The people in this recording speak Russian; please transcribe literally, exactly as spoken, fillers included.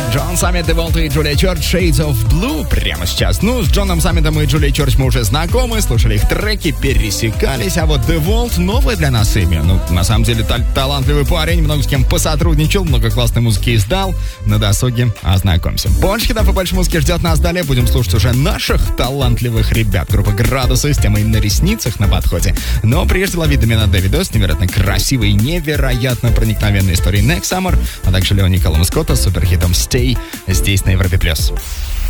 Джон Саммит, Деволт и Джулия Чёрч, Shades of Blue прямо сейчас. Ну, с Джоном Саммитом и Джулией Чёрч мы уже знакомы, слушали их треки, пересекались, а вот Деволт новое для нас имя. Ну, на самом деле, та- талантливый парень, много с кем посотрудничал, много классной музыки издал. На досуге ознакомься. Больше хитов и больше музыки ждет нас далее. Будем слушать уже наших талантливых ребят. Группа «Градусы» с темой «На ресницах» на подходе. Но прежде лови Домина Дэвидо с невероятно красивой, невероятно проникновенной историей Next Summer, а также Лео Николаем Скотта с суперхитом «Stay» здесь на Европе+.